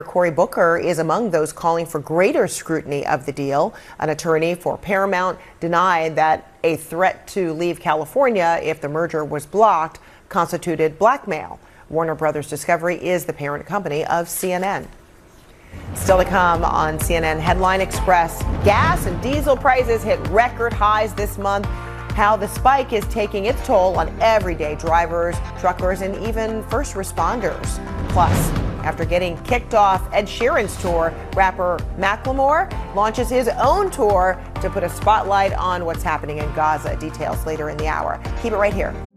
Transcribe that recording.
Cory Booker is among those calling for greater scrutiny of the deal. An attorney for Paramount denied that a threat to leave California if the merger was blocked constituted blackmail. Warner Brothers Discovery is the parent company of CNN. Still to come on CNN Headline Express, gas and diesel prices hit record highs this month. How the spike is taking its toll on everyday drivers, truckers, and even first responders. Plus, after getting kicked off Ed Sheeran's tour, rapper Macklemore launches his own tour to put a spotlight on what's happening in Gaza. Details later in the hour. Keep it right here